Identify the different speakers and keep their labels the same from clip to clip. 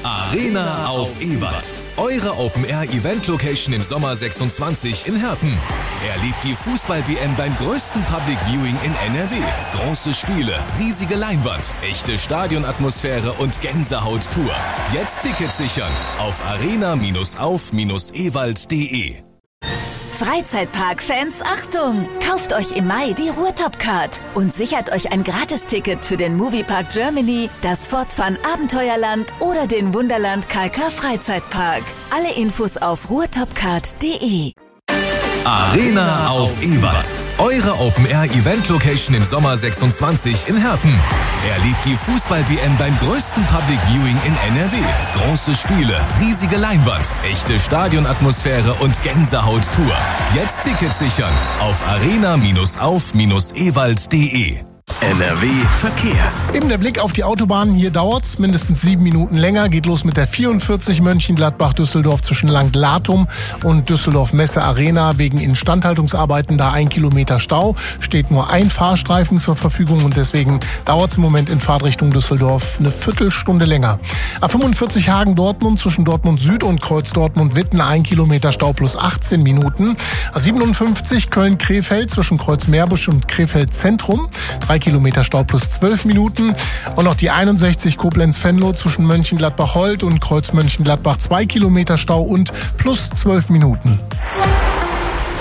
Speaker 1: Arena auf Ewald. Eure Open-Air-Event-Location im Sommer 26 in Herten. Erlebt die Fußball-WM beim größten Public Viewing in NRW. Große Spiele, riesige Leinwand, echte Stadionatmosphäre und Gänsehaut pur. Jetzt Tickets sichern auf arena-auf-ewald.de.
Speaker 2: Freizeitpark-Fans, Achtung! Kauft euch im Mai die Ruhrtop-Card und sichert euch ein Gratisticket für den Moviepark Germany, das Fortfahren Abenteuerland oder den Wunderland KK Freizeitpark. Alle Infos auf ruhrtopcard.de.
Speaker 1: Arena auf Ewald. Eure Open-Air-Event-Location im Sommer 26 in Herten. Erlebt die Fußball-WM beim größten Public Viewing in NRW. Große Spiele, riesige Leinwand, echte Stadionatmosphäre und Gänsehaut pur. Jetzt Tickets sichern auf arena-auf-ewald.de. NRW Verkehr.
Speaker 3: Eben der Blick auf die Autobahn. Hier dauert's mindestens 7 Minuten länger. Geht los mit der 44 Mönchengladbach-Düsseldorf zwischen Langt-Latum und Düsseldorf-Messe-Arena. Wegen Instandhaltungsarbeiten da 1 Kilometer Stau. Steht nur ein Fahrstreifen zur Verfügung und deswegen dauert's im Moment in Fahrtrichtung Düsseldorf eine Viertelstunde länger. A45 Hagen-Dortmund zwischen Dortmund Süd und Kreuz Dortmund-Witten 1 Kilometer Stau plus 18 Minuten. A57 Köln-Krefeld zwischen Kreuz Meerbusch und Krefeld Zentrum 3 Kilometer Stau plus 12 Minuten. Und noch die 61 Koblenz-Venlo zwischen Mönchengladbach-Holt und Kreuz Mönchengladbach 2 Kilometer Stau und plus 12 Minuten.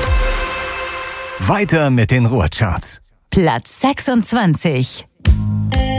Speaker 1: Weiter mit den Ruhrcharts.
Speaker 2: Platz 26.